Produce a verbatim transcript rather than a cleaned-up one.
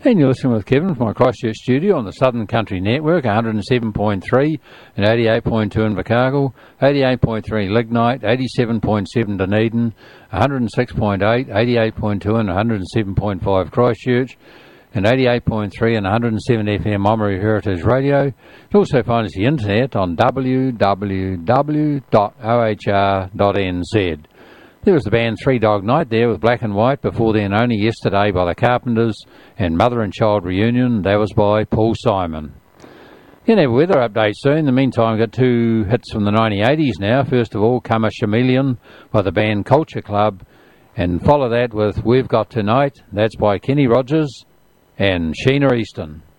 And you're listening with Kevin from my Christchurch studio on the Southern Country Network, one oh seven point three and eighty-eight point two in Invercargill, eighty-eight point three Lignite, eighty-seven point seven Dunedin, one oh six point eight, eighty-eight point two and one oh seven point five Christchurch, and eighty-eight point three and one oh seven F M Oamaru Heritage Radio. You can also find us the internet on w w w dot o h r dot n z. There was the band Three Dog Night there with Black and White, before then Only Yesterday by the Carpenters, and Mother and Child Reunion, that was by Paul Simon. Going to have a weather update soon. In the meantime, we've got two hits from the nineteen eighties now. First of all, Come a Chameleon by the band Culture Club, and follow that with We've Got Tonight, that's by Kenny Rogers and Sheena Easton.